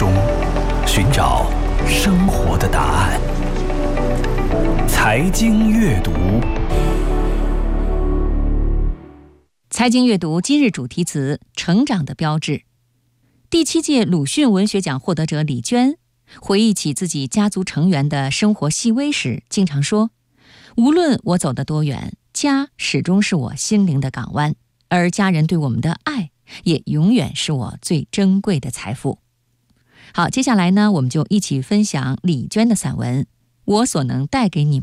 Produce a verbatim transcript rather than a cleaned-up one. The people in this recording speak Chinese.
中寻找生活的答案。财经阅读， 财经阅读今日主题词：成长的标志。第七届鲁迅文学奖获得者李娟回忆起自己家族成员的生活细微时，经常说：无论我走得多远，家始终是我心灵的港湾，而家人对我们的爱也永远是我最珍贵的财富。好，接下来呢，我们就一起分享李娟的散文《我所能带给你们》。